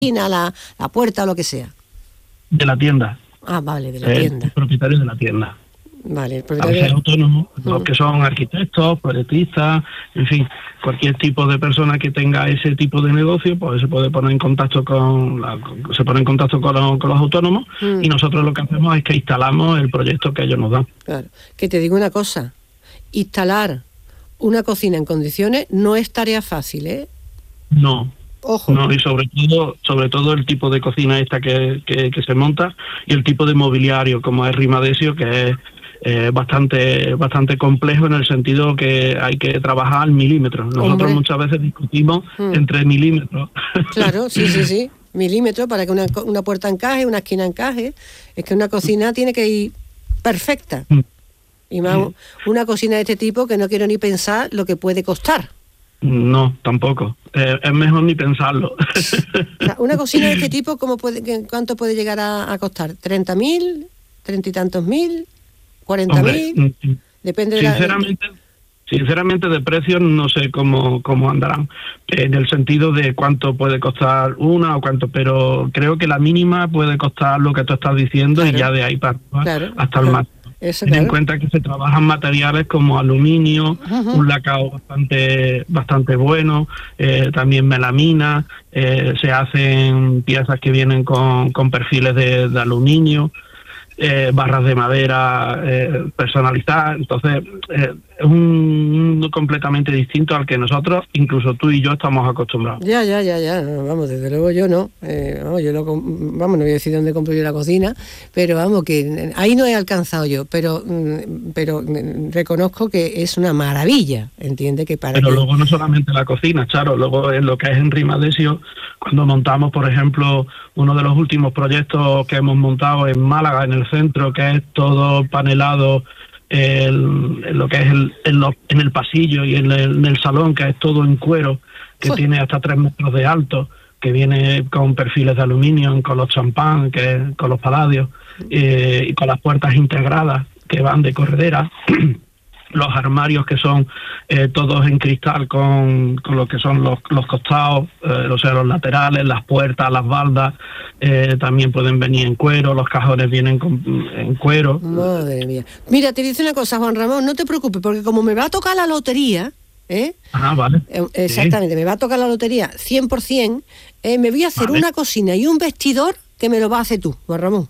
la puerta o lo que sea. De la tienda. Ah, vale, de la tienda. El propietario de la tienda. Vale, el A propietario. veces autónomos, los que son arquitectos, proyectistas, en fin, cualquier tipo de persona que tenga ese tipo de negocio, pues se puede poner en contacto con los autónomos, y nosotros lo que hacemos es que instalamos el proyecto que ellos nos dan. Claro. Que te digo una cosa, instalar una cocina en condiciones no es tarea fácil, ¿eh? No. Ojo. No, y sobre todo el tipo de cocina esta que se monta, y el tipo de mobiliario como es Rimadesio, que es bastante complejo, en el sentido que hay que trabajar al milímetro. Nosotros muchas veces discutimos entre milímetros. Claro, sí. Milímetros para que una puerta encaje, una esquina encaje. Es que una cocina tiene que ir perfecta. Y más una cocina de este tipo, que no quiero ni pensar lo que puede costar. No, tampoco. Es mejor ni pensarlo. O sea, una cocina de este tipo, ¿cuánto puede llegar a costar? ¿30.000? ¿30 y tantos mil? ¿40.000? Depende de Sinceramente, de precios no sé cómo andarán, en el sentido de cuánto puede costar una o cuánto, pero creo que la mínima puede costar lo que tú estás diciendo, claro, y ya de ahí para hasta el máximo. Ten en cuenta que se trabajan materiales como aluminio, un lacado bastante bueno, también melamina, se hacen piezas que vienen con perfiles de aluminio, barras de madera personalizadas. Entonces es un mundo completamente distinto al que nosotros, incluso tú y yo, estamos acostumbrados. Ya, vamos, desde luego yo no, no voy a decir dónde compro yo la cocina, pero vamos, que ahí no he alcanzado yo, pero reconozco que es una maravilla, ¿entiendes? Pero luego no solamente la cocina, Charo, luego en lo que es en Rimadesio, cuando montamos, por ejemplo, uno de los últimos proyectos que hemos montado en Málaga, en el centro, que es todo panelado, en lo que es en el pasillo y en el salón, que es todo en cuero, que tiene hasta 3 metros de alto, que viene con perfiles de aluminio, con los champán, con los palladios, y con las puertas integradas que van de corredera. Los armarios que son todos en cristal con lo que son los costados, o sea, los laterales, las puertas, las baldas, también pueden venir en cuero, los cajones vienen en cuero. Madre mía. Mira, te dice una cosa, Juan Ramón, no te preocupes, porque como me va a tocar la lotería, vale. Exactamente, me va a tocar la lotería 100%, me voy a hacer una cocina y un vestidor que me lo va a hacer tú, Juan Ramón.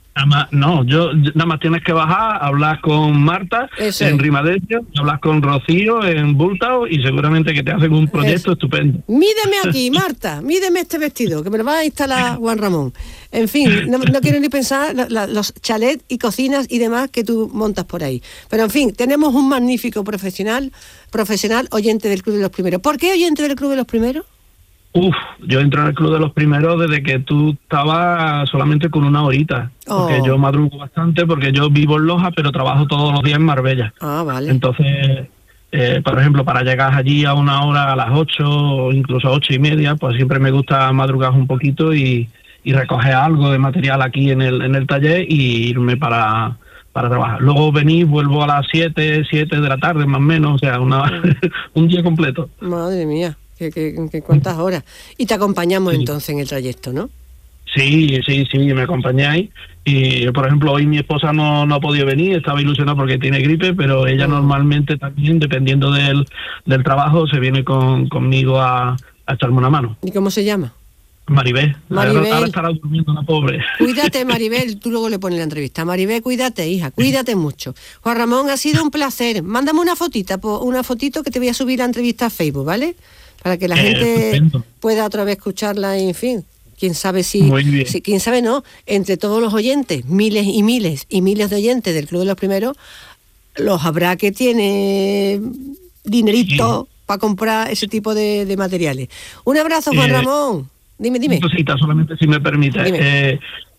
Nada más tienes que bajar, hablar con Marta en Rimadesio, hablar con Rocío en Bultao, y seguramente que te hacen un proyecto estupendo. Mídeme aquí, Marta, mídeme este vestido, que me lo va a instalar Juan Ramón. En fin, no quiero ni pensar los chalets y cocinas y demás que tú montas por ahí. Pero en fin, tenemos un magnífico profesional oyente del Club de los Primeros. ¿Por qué oyente del Club de los Primeros? Yo entro en el Club de los Primeros desde que tú estabas solamente con una horita, porque yo madrugo bastante, porque yo vivo en Loja, pero trabajo todos los días en Marbella. Vale. Entonces, por ejemplo, para llegar allí a una hora, a las 8 o incluso 8:30, pues siempre me gusta madrugar un poquito y recoger algo de material aquí en el taller y irme para trabajar. Luego vuelvo a las 7 de la tarde más o menos, o sea, un día completo. Madre mía. ¿Qué cuántas horas? Y te acompañamos entonces en el trayecto, ¿no? Sí, me acompañáis. Y, por ejemplo, hoy mi esposa no ha podido venir, estaba ilusionada porque tiene gripe, pero ella normalmente también, dependiendo del trabajo, se viene conmigo a echarme una mano. ¿Y cómo se llama? Maribel. Ahora estará durmiendo la pobre. Cuídate, Maribel, tú luego le pones la entrevista. Maribel, cuídate, hija, cuídate mucho. Juan Ramón, ha sido un placer. Mándame una fotito que te voy a subir la entrevista a Facebook, ¿vale? Para que la gente pueda otra vez escucharla, y en fin, quién sabe quién sabe no, entre todos los oyentes, miles y miles y miles de oyentes del Club de los Primeros, los habrá que tiene dinerito para comprar ese tipo de materiales. Un abrazo, Juan Ramón. Dime. Una cosita, solamente si me permite.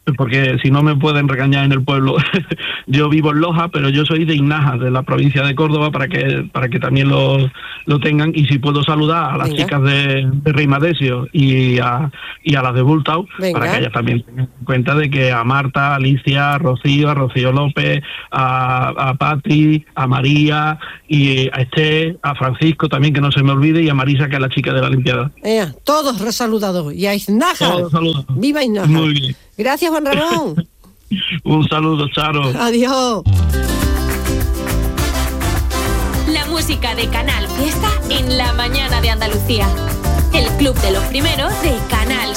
porque si no me pueden regañar en el pueblo. Yo vivo en Loja, pero yo soy de Inaja, de la provincia de Córdoba, para que también lo tengan. Y si puedo saludar a las chicas de Rimadesio y a las de Bultau, para que ellas también tengan en cuenta de que a Marta, a Alicia, a Rocío López, a Pati, a María, y a Esté, a Francisco también, que no se me olvide, y a Marisa, que es la chica de la limpiada. Todos resaludados. Y a Inaja. Todos saludados. ¡Viva Inaja! Muy bien. Gracias, Juan Ramón. Un saludo, Charo. Adiós. La música de Canal Fiesta en la mañana de Andalucía. El club de los primeros de Canal